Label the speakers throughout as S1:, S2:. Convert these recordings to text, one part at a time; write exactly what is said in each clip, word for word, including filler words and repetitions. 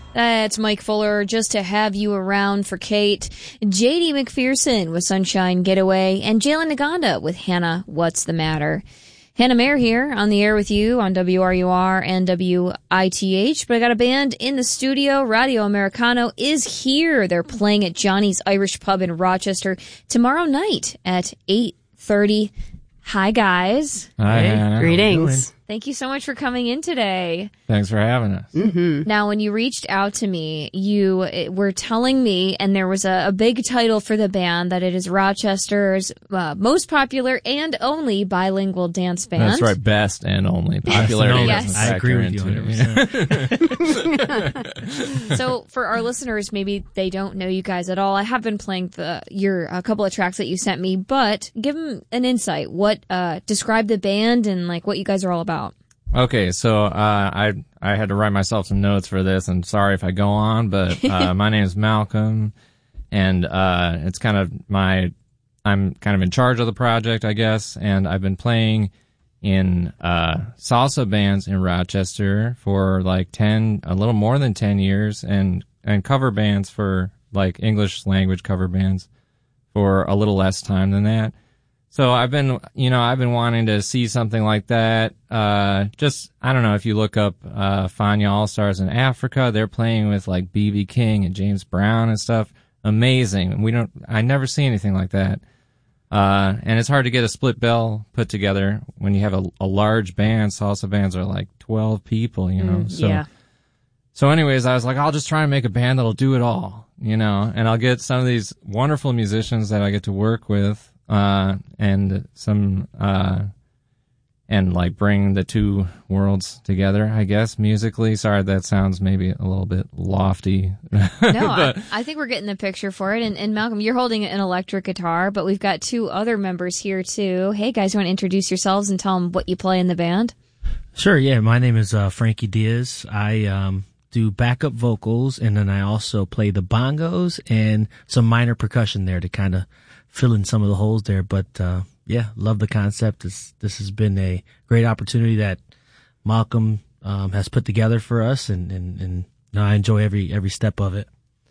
S1: That's Mike Fuller, just to have you around for Kate. J D McPherson with Sunshine Getaway, and Jalen Naganda with Hannah, What's the Matter? Hannah Mayer here on the air with you on W R U R and W I T H, but I got a band in the studio. Radio Americano is here. They're playing at Johnny's Irish Pub in Rochester tomorrow night at eight thirty. Hi, guys.
S2: Hi, Hannah.
S3: Greetings.
S1: Thank you so much for coming in today.
S2: Thanks for having us.
S3: Mm-hmm.
S1: Now, when you reached out to me, you were telling me, and there was a, a big title for the band, that it is Rochester's uh, most popular and only bilingual dance band.
S2: That's right, best and only. Popularity
S1: Yes.
S2: doesn't
S4: I agree
S2: factor
S4: with you
S2: into
S4: one hundred percent.
S1: So, for our listeners, maybe they don't know you guys at all. I have been playing the your a couple of tracks that you sent me, but give them an insight. What uh, describe the band and like what you guys are all about.
S2: Okay, so uh, I I had to write myself some notes for this, and sorry if I go on, but uh, my name is Malcolm, and uh, it's kind of my I'm kind of in charge of the project, I guess, and I've been playing in uh, salsa bands in Rochester for like ten, a little more than ten years, and and cover bands for like English language cover bands for a little less time than that. So I've been, you know, I've been wanting to see something like that. Uh, just, I don't know, if you look up, uh, Fania All-Stars in Africa, they're playing with like B B King and James Brown and stuff. Amazing. We don't, I never see anything like that. Uh, and it's hard to get a split bill put together when you have a, a large band. Salsa bands are like twelve people, you know,
S1: Mm,
S2: so.
S1: yeah.
S2: So anyways, I was like, I'll just try and make a band that'll do it all, you know, and I'll get some of these wonderful musicians that I get to work with. Uh, and some, uh, and like bring the two worlds together, I guess, musically. Sorry, that sounds maybe a little bit lofty.
S1: No,
S2: but,
S1: I, I think we're getting the picture for it. And, and Malcolm, you're holding an electric guitar, but we've got two other members here too. Hey guys, you want to introduce yourselves and tell them what you play in the band?
S4: Sure, yeah. My name is uh, Frankie Diaz. I um, do backup vocals, and then I also play the bongos and some minor percussion there to kind of fill in some of the holes there. But uh, yeah, love the concept. This this has been a great opportunity that Malcolm um, has put together for us, and and, and you know, I enjoy every every step of it.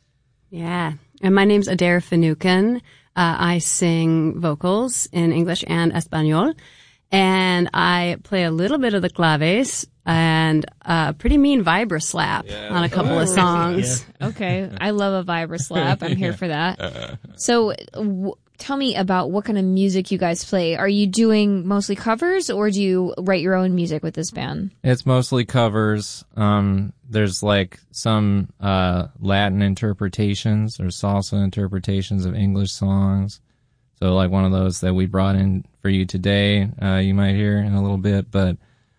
S3: Yeah. And my name's Adair Finucane. Uh, I sing vocals in English and Espanol. And I play a little bit of the claves and a pretty mean vibra slap yeah. on a couple oh, of songs.
S1: Yeah. Okay. I love a vibra slap. I'm here for that. So w- tell me about what kind of music you guys play. Are you doing mostly covers, or do you write your own music with this band?
S2: It's mostly covers. Um, there's like some uh, Latin interpretations or salsa interpretations of English songs. So like one of those that we brought in for you today, uh, you might hear in a little bit, but,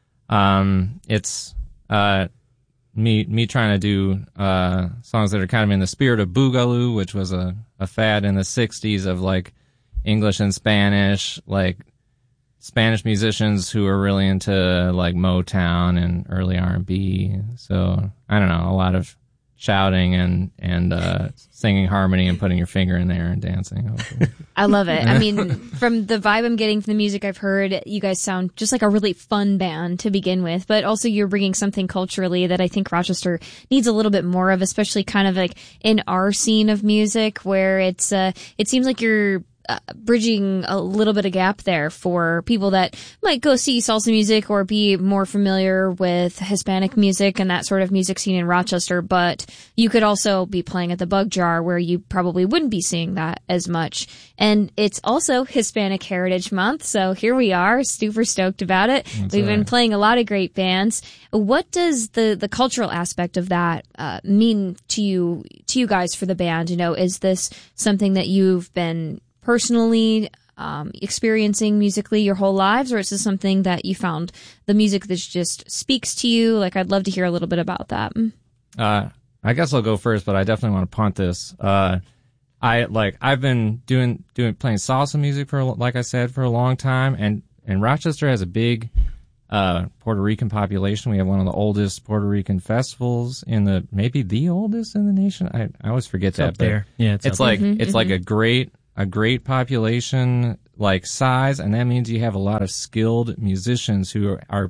S2: um, it's, uh, me, me trying to do, uh, songs that are kind of in the spirit of Boogaloo, which was a, a fad in the sixties of like English and Spanish, like Spanish musicians who are really into like Motown and early R and B. So I don't know, a lot of shouting and and uh, singing harmony and putting your finger in there and dancing.
S1: I love it. I mean, from the vibe I'm getting from the music I've heard, you guys sound just like a really fun band to begin with, but also you're bringing something culturally that I think Rochester needs a little bit more of, especially kind of like in our scene of music where it's, uh, it seems like you're Uh, bridging a little bit of gap there for people that might go see salsa music or be more familiar with Hispanic music and that sort of music scene in Rochester, but you could also be playing at the Bug Jar where you probably wouldn't be seeing that as much. And it's also Hispanic Heritage Month, so here we are, super stoked about it.
S2: That's
S1: We've
S2: right.
S1: been playing a lot of great bands. What does the, the cultural aspect of that uh, mean to you, to you guys for the band? You know, is this something that you've been personally um, experiencing musically your whole lives, or is this something that you found the music that just speaks to you? Like, I'd love to hear a little bit about that.
S2: Uh, I guess I'll go first, but I definitely want to punt this. Uh, I like I've been doing doing playing salsa music for, like I said, for a long time, and and Rochester has a big uh, Puerto Rican population. We have one of the oldest Puerto Rican festivals in the maybe the oldest in the nation. I I always forget
S4: It's
S2: that.
S4: up there. Yeah, it's,
S2: it's
S4: up
S2: like
S4: there.
S1: Mm-hmm,
S2: it's
S1: mm-hmm.
S2: like a great. a great population like size, and that means you have a lot of skilled musicians who are, are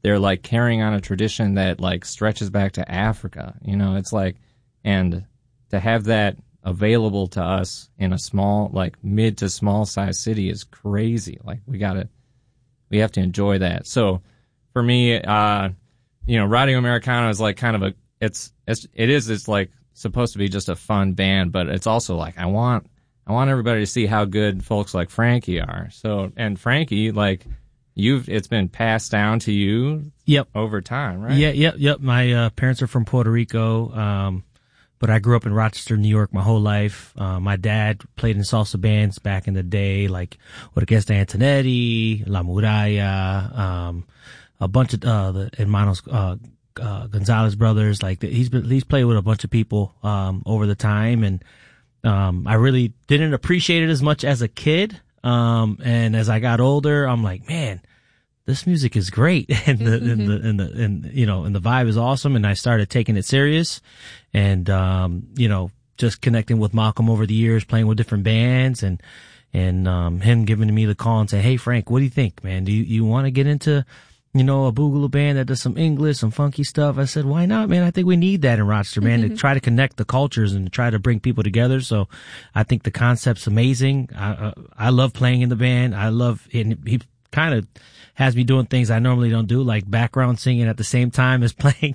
S2: they're like carrying on a tradition that like stretches back to Africa. You know, it's like, and to have that available to us in a small, like mid to small size city is crazy. Like we gotta, we have to enjoy that. So for me, uh, you know, Radio Americana is like kind of a, it's, it's, it is, it's like supposed to be just a fun band, but it's also like, I want, I want everybody to see how good folks like Frankie are. So, and Frankie, like, you've, it's been passed down to you.
S4: Yep.
S2: Over time, right?
S4: Yeah, yep, yep. My uh, parents are from Puerto Rico, um, but I grew up in Rochester, New York my whole life. Uh, my dad played in salsa bands back in the day, like Orquesta Antonetti, La Muralla, um, a bunch of, uh, the Hermanos, uh, uh, Gonzalez brothers. Like, he's been, he's played with a bunch of people, um, over the time. And, um, I really didn't appreciate it as much as a kid. Um, and as I got older, I'm like, man, this music is great. And the, and the, and the, and, you know, and the vibe is awesome. And I started taking it serious and, um, you know, just connecting with Malcolm over the years, playing with different bands and, and, um, him giving me the call and saying, hey, Frank, what do you think, man? Do you, you want to get into, you know, a boogaloo band that does some English, some funky stuff? I said, why not, man? I think we need that in Rochester, man, to try to connect the cultures and to try to bring people together. So I think the concept's amazing. I, uh, I love playing in the band. I love it. And he kind of has me doing things I normally don't do, like background singing at the same time as playing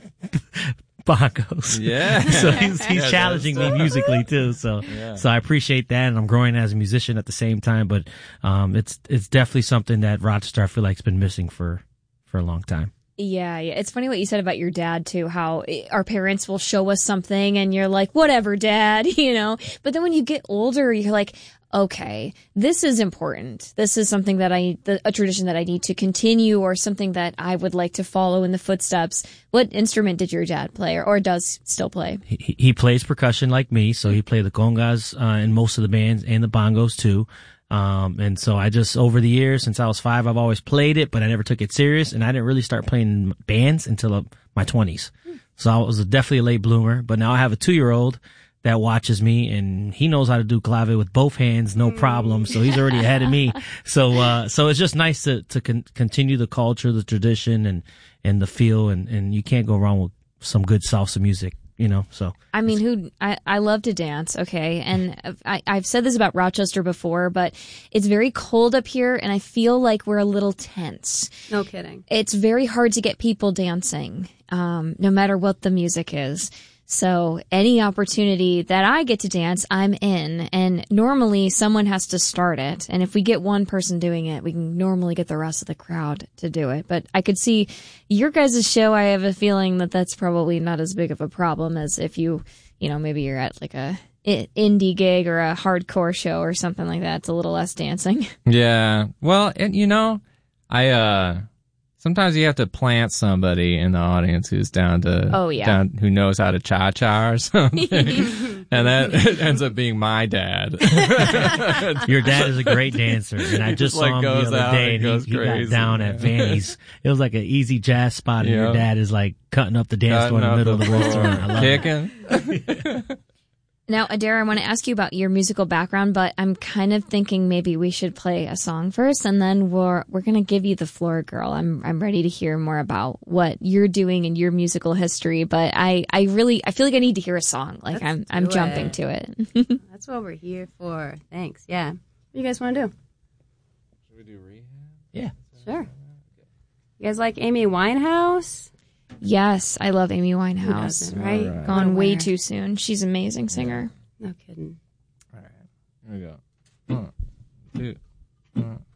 S4: bongos.
S2: Yeah.
S4: So he's, he's
S2: Yeah,
S4: challenging me musically too. So,
S2: Yeah.
S4: so I appreciate that. And I'm growing as a musician at the same time, but, um, it's, it's definitely something that Rochester, I feel like, has been missing for, for a long time.
S1: Yeah, yeah. It's funny what you said about your dad too, how our parents will show us something and you're like, whatever, dad, you know, but then when you get older, you're like, okay, this is important. This is something that I, the, a tradition that I need to continue or something that I would like to follow in the footsteps. What instrument did your dad play or, or does still play?
S4: He, he plays percussion like me. So he played the congas, uh, in most of the bands and the bongos too. Um, and so I just, over the years, since I was five, I've always played it, but I never took it serious. And I didn't really start playing bands until uh, my twenties. So I was definitely a late bloomer, but now I have a two year old that watches me and he knows how to do clave with both hands, no problem. So he's already ahead of me. So, uh, so it's just nice to, to con- continue the culture, the tradition and, and the feel. And, and you can't go wrong with some good salsa music. You know, so.
S1: I mean, who, I, I love to dance, okay? And I, I've said this about Rochester before, but it's very cold up here and I feel like we're a little tense.
S3: No kidding.
S1: It's very hard to get people dancing, um, no matter what the music is. So any opportunity that I get to dance, I'm in. And normally someone has to start it. And if we get one person doing it, we can normally get the rest of the crowd to do it. But I could see your guys' show, I have a feeling that that's probably not as big of a problem as if you, you know, maybe you're at like a indie gig or a hardcore show or something like that. It's a little less dancing.
S2: Yeah. Well, and you know, I, uh, sometimes you have to plant somebody in the audience who's down to,
S1: oh, yeah.
S2: down, who knows how to cha-cha or something. And that ends up being my dad.
S4: Your dad is a great dancer. And I just, just saw
S2: like
S4: him the other day and, and he, he got down
S2: man.
S4: at Vanny's. It was like an easy jazz spot and
S2: yeah.
S4: your dad is like cutting up the dance floor in the middle the of the restaurant. I love
S2: Kicking.
S4: it.
S1: Now, Adair, I want to ask you about your musical background, but I'm kind of thinking maybe we should play a song first, and then we're we're going to give you the floor, girl. I'm I'm ready to hear more about what you're doing in your musical history, but I, I really I feel like I need to hear a song. Like
S3: Let's
S1: I'm I'm
S3: do
S1: jumping
S3: it.
S1: to it.
S3: That's what we're here for. Thanks. Yeah. What do you guys want to do?
S2: Should we do rehab?
S4: Yeah.
S3: Sure. You guys like Amy Winehouse?
S1: Yes, I love Amy
S3: Who
S1: Winehouse.
S3: doesn't, right?
S2: All right.
S1: Gone
S3: What a
S1: way
S3: winner.
S1: too soon. She's an amazing singer.
S3: No kidding.
S2: All right. Here we go.